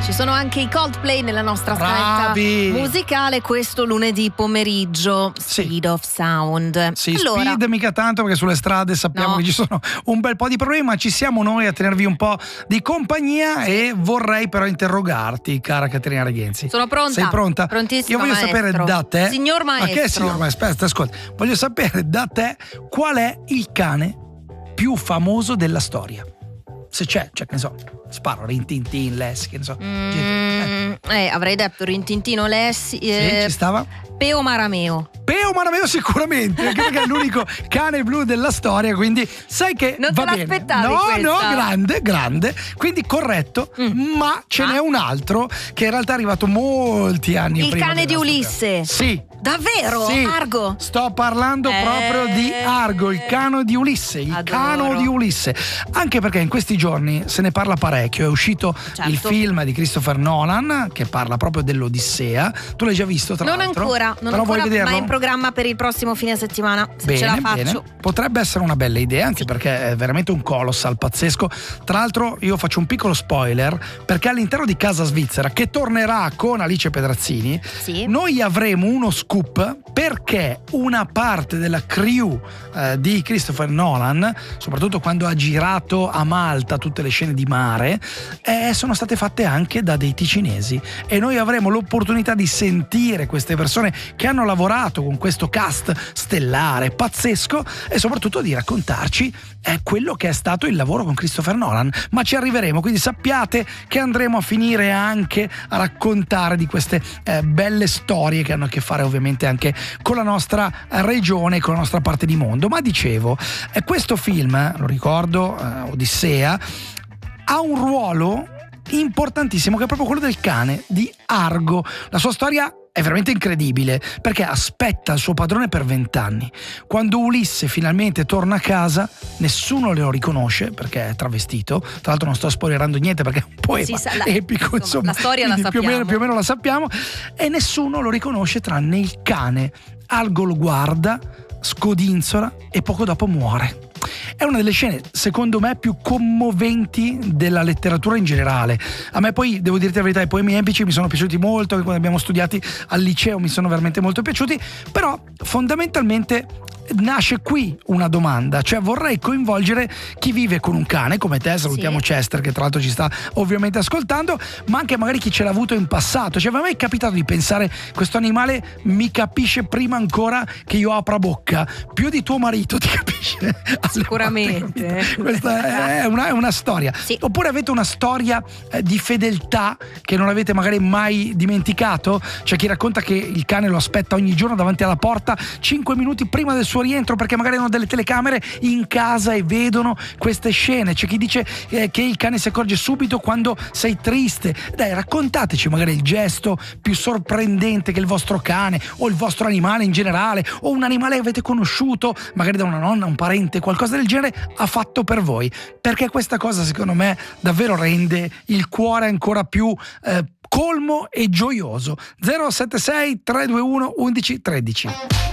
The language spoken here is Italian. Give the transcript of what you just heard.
Ci sono anche i Coldplay nella nostra scaletta musicale questo lunedì pomeriggio. Speed of Sound. Sì, allora, speed mica tanto, perché sulle strade sappiamo che ci sono un bel po' di problemi, ma ci siamo noi a tenervi un po' di compagnia. E vorrei però interrogarti, cara Caterina Reghenzi. Sono pronta. Sei pronta? Prontissima. Io voglio sapere da te. Signor maestro. Ma che signor maestro? Aspetta, ascolta. Voglio sapere da te qual è il cane più famoso della storia. Se c'è, che ne so, sparo, Rintintin, Lessi, che ne so. Avrei detto Rintintino, Lessi. Ci stava? Peo Marameo. Peo Marameo sicuramente, anche perché è l'unico cane blu della storia, quindi sai che non va te bene. l'aspettavi questa? Grande, quindi corretto, ma ce n'è un altro che in realtà è arrivato molti anni prima. Il cane di Ulisse. Sì. Davvero? Sì. Argo? Sto parlando proprio di Argo, il cano di Ulisse, cano di Ulisse. Anche perché in questi giorni se ne parla parecchio, è uscito il film di Christopher Nolan che parla proprio dell'Odissea. Tu l'hai già visto, tra l'altro? Non ancora, ma è in programma per il prossimo fine settimana, se ce la faccio. Potrebbe essere una bella idea, anche perché è veramente un colossal pazzesco. Tra l'altro io faccio un piccolo spoiler, perché all'interno di Casa Svizzera, che tornerà con Alice Pedrazzini, noi avremo uno scoop, perché una parte della crew di Christopher Nolan, soprattutto quando ha girato a Malta tutte le scene di mare, sono state fatte anche da dei ticinesi, e noi avremo l'opportunità di sentire queste persone che hanno lavorato con questo cast stellare pazzesco, e soprattutto di raccontarci quello che è stato il lavoro con Christopher Nolan. Ma ci arriveremo, quindi sappiate che andremo a finire anche a raccontare di queste belle storie che hanno a che fare ovviamente anche con la nostra regione, con la nostra parte di mondo. Ma dicevo, questo film, lo ricordo, Odissea, ha un ruolo importantissimo che è proprio quello del cane di Argo. La sua storia è veramente incredibile, perché aspetta il suo padrone per 20 anni. Quando Ulisse finalmente torna a casa, nessuno lo riconosce perché è travestito. Tra l'altro non sto spoilerando niente, perché è un poema epico, insomma, la storia la sappiamo. Più o meno la sappiamo, e nessuno lo riconosce tranne il cane. Argo lo guarda, scodinzola e poco dopo muore. È una delle scene, secondo me, più commoventi della letteratura in generale. A me poi, devo dirti la verità, i poemi epici mi sono piaciuti molto, che quando abbiamo studiati al liceo mi sono veramente molto piaciuti, però fondamentalmente nasce qui una domanda, cioè vorrei coinvolgere chi vive con un cane come te. Salutiamo Chester, che tra l'altro ci sta ovviamente ascoltando, ma anche magari chi ce l'ha avuto in passato. Cioè, a me è capitato di pensare, questo animale mi capisce prima ancora che io apra bocca, più di tuo marito ti capisce sicuramente. Questa è una storia. Oppure avete una storia di fedeltà che non avete magari mai dimenticato? C'è chi racconta che il cane lo aspetta ogni giorno davanti alla porta 5 minuti prima del suo rientro, perché magari hanno delle telecamere in casa e vedono queste scene. C'è chi dice che il cane si accorge subito quando sei triste. Dai, raccontateci magari il gesto più sorprendente che il vostro cane o il vostro animale in generale, o un animale che avete conosciuto magari da una nonna, un parente, qualcosa del genere, ha fatto per voi, perché questa cosa secondo me davvero rende il cuore ancora più colmo e gioioso. 076 321 11 13.